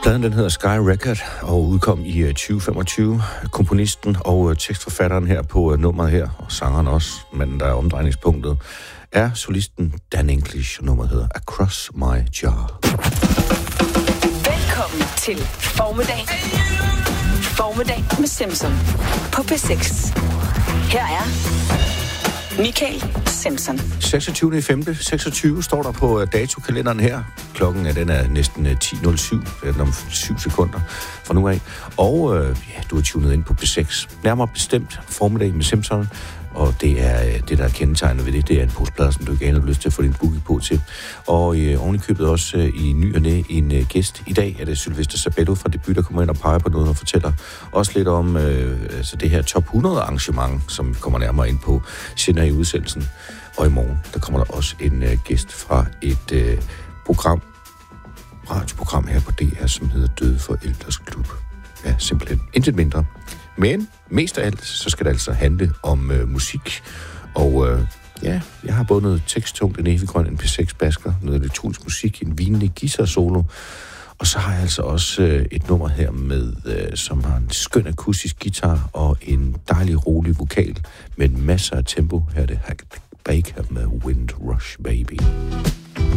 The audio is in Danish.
Pladen den hedder Sky Record og udkom i 2025. Komponisten og tekstforfatteren her på nummeret her, og sangeren også, men der er omdrejningspunktet, er solisten Dan English, og nummeret hedder Across My Jar. Velkommen til Formiddag. Formiddag med Simpson på P6. Her er Michael Simpson. 26.5.26 står der på datokalenderen her. Klokken den er næsten 10.07. Det er om 7 sekunder fra nu af. Og du er tunet ind på P6. Nærmere bestemt Formiddag med Simpson. Og det er det, der er kendetegnet ved det. Det er en postplade, som du ikke har lyst til at få din boogie på til. Og ovenikøbet også i ny og næ en gæst. I dag er det Sylvester Sabello fra Debut, der kommer ind og peger på noget og fortæller også lidt om det her top 100 arrangement, som vi kommer nærmere ind på senere i udsendelsen. Og i morgen, der kommer der også en gæst fra et radioprogram her på DR, som hedder Døde Forældres Klub. Ja, simpelthen intet mindre. Men mest af alt, så skal det altså handle om musik. Og jeg har både noget teksttungt, en evig grøn, en P6-basker, noget elektronisk musik, en vinende guitar-solo. Og så har jeg altså også et nummer her med, som har en skøn akustisk guitar og en dejlig, rolig vokal med masser af tempo. Her er det Hackett Baker med Wind Rush Baby.